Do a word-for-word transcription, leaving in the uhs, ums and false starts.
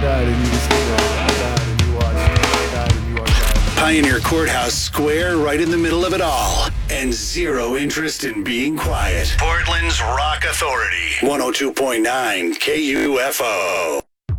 died and you just sit there. I died and you watched. I died and you watched. Pioneer Courthouse Square, right in the middle of it all. And zero interest in being quiet. Portland's Rock Authority. one oh two point nine K U F O.